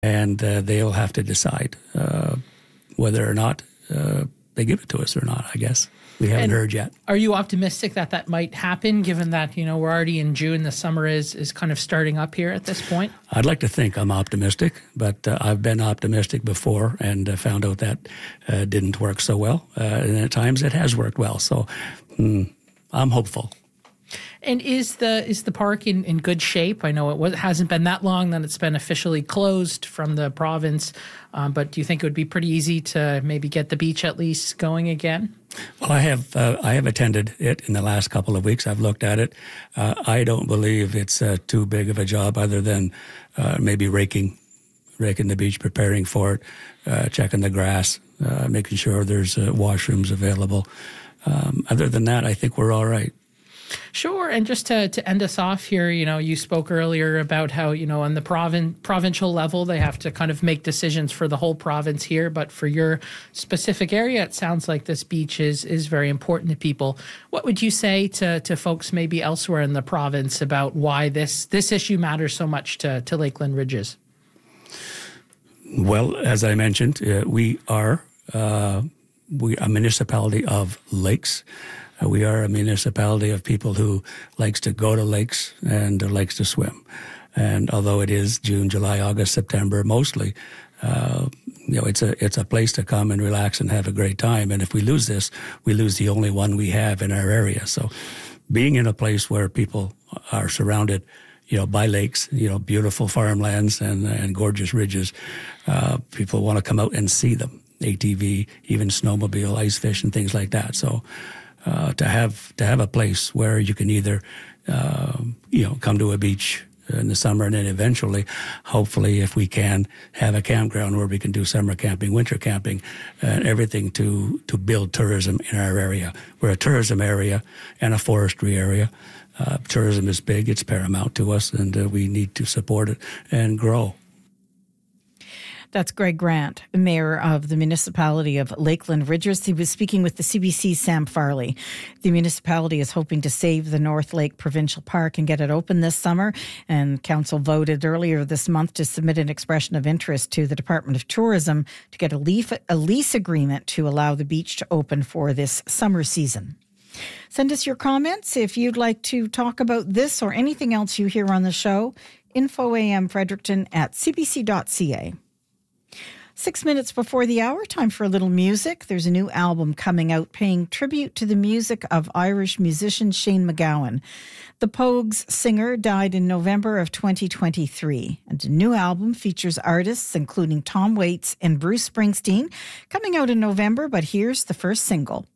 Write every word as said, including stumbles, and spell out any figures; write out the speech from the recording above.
and uh, they'll have to decide uh, whether or not uh, they give it to us or not, I guess. We haven't And heard yet. Are you optimistic that that might happen, given that, you know, we're already in June, the summer is is kind of starting up here at this point? I'd like to think I'm optimistic, but uh, I've been optimistic before and uh, found out that uh, didn't work so well. Uh, and at times it has worked well. So mm, I'm hopeful. And is the is the park in, in good shape? I know it was, hasn't been that long that it's been officially closed from the province, um, but do you think it would be pretty easy to maybe get the beach at least going again? Well, I have uh, I have attended it in the last couple of weeks. I've looked at it. Uh, I don't believe it's uh, too big of a job, other than uh, maybe raking, raking the beach, preparing for it, uh, checking the grass, uh, making sure there's uh, washrooms available. Um, other than that, I think we're all right. Sure. And just to, to end us off here, you know, you spoke earlier about how, you know, on the provin- provincial level, they have to kind of make decisions for the whole province here. But for your specific area, it sounds like this beach is is very important to people. What would you say to, to folks maybe elsewhere in the province about why this, this issue matters so much to, to Lakeland Ridges? Well, as I mentioned, uh, we are uh, we a municipality of lakes. Uh, we are a municipality of people who likes to go to lakes and uh, likes to swim. And although it is June, July, August, September, mostly, uh, you know, it's a it's a place to come and relax and have a great time. And if we lose this, we lose the only one we have in our area. So, being in a place where people are surrounded, you know, by lakes, you know, beautiful farmlands and and gorgeous ridges, uh, people want to come out and see them. A T V, even snowmobile, ice fish, and things like that. So. Uh, to have to have a place where you can either, uh, you know, come to a beach in the summer and then eventually, hopefully, if we can, have a campground where we can do summer camping, winter camping, and everything to, to build tourism in our area. We're a tourism area and a forestry area. Uh, tourism is big. It's paramount to us, and uh, we need to support it and grow. That's Greg Grant, Mayor of the municipality of Lakeland Ridges. He was speaking with the C B C's Sam Farley. The municipality is hoping to save the North Lake Provincial Park and get it open this summer. And council voted earlier this month to submit an expression of interest to the Department of Tourism to get a, leaf, a lease agreement to allow the beach to open for this summer season. Send us your comments if you'd like to talk about this or anything else you hear on the show. Info A M Fredericton at c b c dot c a. Six minutes before the hour, time for a little music. There's a new album coming out paying tribute to the music of Irish musician Shane MacGowan. The Pogues singer died in November of twenty twenty-three. And a new album features artists including Tom Waits and Bruce Springsteen, coming out in November, but here's the first single.